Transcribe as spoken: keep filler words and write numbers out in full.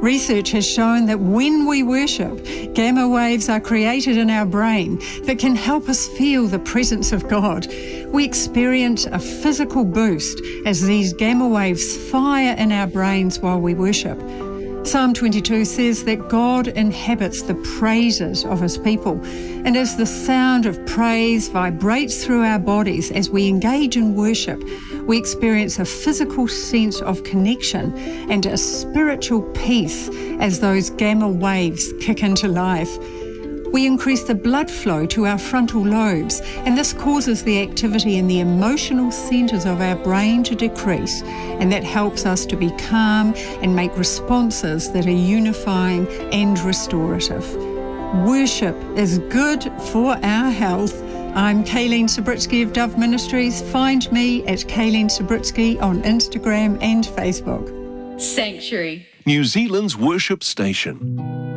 Research has shown that when we worship, gamma waves are created in our brain that can help us feel the presence of God. We experience a physical boost as these gamma waves fire in our brains while we worship. Psalm twenty-two says that God inhabits the praises of his people, and as the sound of praise vibrates through our bodies as we engage in worship, we experience a physical sense of connection and a spiritual peace as those gamma waves kick into life. We increase the blood flow to our frontal lobes, and this causes the activity in the emotional centres of our brain to decrease, and that helps us to be calm and make responses that are unifying and restorative. Worship is good for our health. I'm Kayleen Sabritsky of Dove Ministries. Find me at Kayleen Sabritsky on Instagram and Facebook. Sanctuary, New Zealand's worship station.